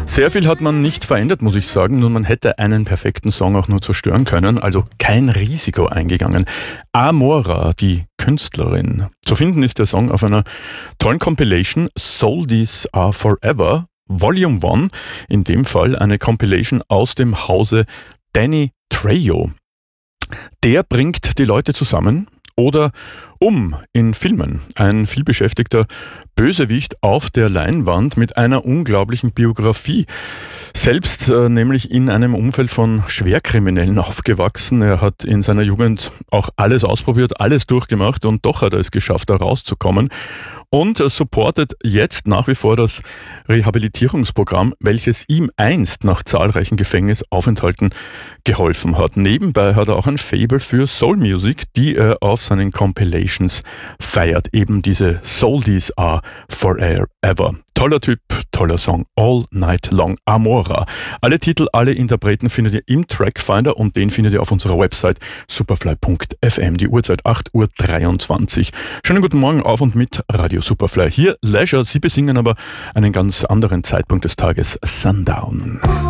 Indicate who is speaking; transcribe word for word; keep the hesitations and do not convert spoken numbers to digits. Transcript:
Speaker 1: Sehr viel hat man nicht verändert, muss ich sagen. Nur man hätte einen perfekten Song auch nur zerstören können, also kein Risiko eingegangen. Amora, die Künstlerin. Zu finden ist der Song auf einer tollen Compilation Soldies Are Forever, Volume eins, in dem Fall eine Compilation aus dem Hause Danny Trejo. Der bringt die Leute zusammen oder um in Filmen. Ein vielbeschäftigter Bösewicht auf der Leinwand mit einer unglaublichen Biografie. Selbst äh, nämlich in einem Umfeld von Schwerkriminellen aufgewachsen. Er hat in seiner Jugend auch alles ausprobiert, alles durchgemacht und doch hat er es geschafft, da rauszukommen. Und äh, supportet jetzt nach wie vor das Rehabilitierungsprogramm, welches ihm einst nach zahlreichen Gefängnisaufenthalten geholfen hat. Nebenbei hat er auch ein Faible für Soul Music, die er auf seinen Compilations feiert. Eben diese Soldies Are Forever. Toller Typ, toller Song. All Night Long. Amora. Alle Titel, alle Interpreten findet ihr im Trackfinder und den findet ihr auf unserer Website superfly punkt f m. Die Uhrzeit acht Uhr dreiundzwanzig. Schönen guten Morgen auf und mit Radio Superfly. Hier Leisure. Sie besingen aber einen ganz anderen Zeitpunkt des Tages. Sundown.